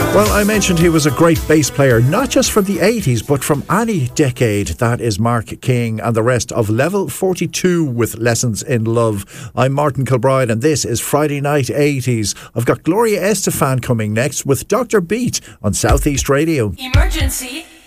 Well, I mentioned he was a great bass player, not just from the 80s, but from any decade. That is Mark King and the rest of Level 42 with Lessons in Love. I'm Martin Kilbride and this is Friday Night 80s. I've got Gloria Estefan coming next with Dr. Beat on Southeast Radio. Emergency!